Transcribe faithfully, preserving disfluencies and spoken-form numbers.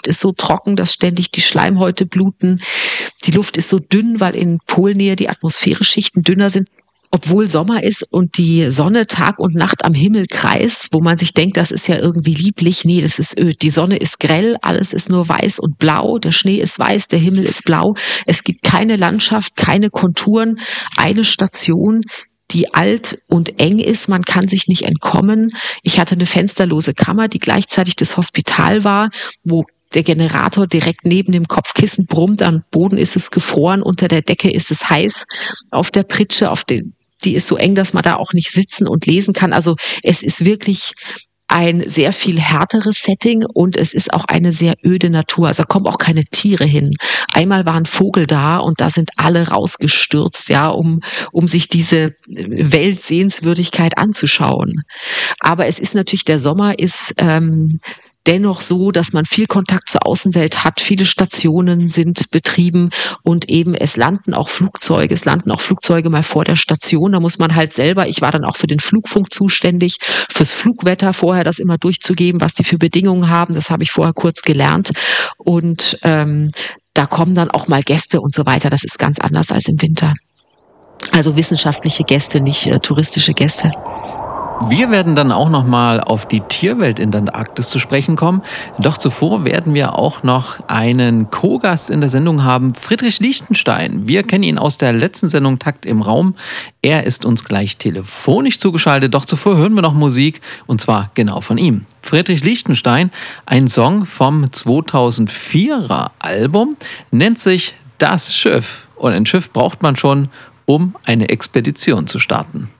ist so trocken, dass ständig die Schleimhäute bluten. Die Luft ist so dünn, weil in Polnähe die Atmosphäreschichten dünner sind. Obwohl Sommer ist und die Sonne Tag und Nacht am Himmel kreist, wo man sich denkt, das ist ja irgendwie lieblich. Nee, das ist öd. Die Sonne ist grell, alles ist nur weiß und blau. Der Schnee ist weiß, der Himmel ist blau. Es gibt keine Landschaft, keine Konturen. Eine Station, die alt und eng ist. Man kann sich nicht entkommen. Ich hatte eine fensterlose Kammer, die gleichzeitig das Hospital war, wo der Generator direkt neben dem Kopfkissen brummt. Am Boden ist es gefroren, unter der Decke ist es heiß. Auf der Pritsche, auf den die ist so eng, dass man da auch nicht sitzen und lesen kann. Also es ist wirklich ein sehr viel härteres Setting und es ist auch eine sehr öde Natur. Also da kommen auch keine Tiere hin. Einmal war ein Vogel da und da sind alle rausgestürzt, ja, um, um sich diese Weltsehenswürdigkeit anzuschauen. Aber es ist natürlich, der Sommer ist ähm, dennoch so, dass man viel Kontakt zur Außenwelt hat. Viele Stationen sind betrieben und eben es landen auch Flugzeuge. Es landen auch Flugzeuge mal vor der Station. Da muss man halt selber, ich war dann auch für den Flugfunk zuständig, fürs Flugwetter vorher das immer durchzugeben, was die für Bedingungen haben. Das habe ich vorher kurz gelernt. Und ähm, da kommen dann auch mal Gäste und so weiter. Das ist ganz anders als im Winter. Also wissenschaftliche Gäste, nicht äh, touristische Gäste. Wir werden dann auch nochmal auf die Tierwelt in der Antarktis zu sprechen kommen. Doch zuvor werden wir auch noch einen Co-Gast in der Sendung haben, Friedrich Lichtenstein. Wir kennen ihn aus der letzten Sendung Takt im Raum. Er ist uns gleich telefonisch zugeschaltet. Doch zuvor hören wir noch Musik und zwar genau von ihm. Friedrich Lichtenstein, ein Song vom zweitausendvierer Album, nennt sich Das Schiff. Und ein Schiff braucht man schon, um eine Expedition zu starten.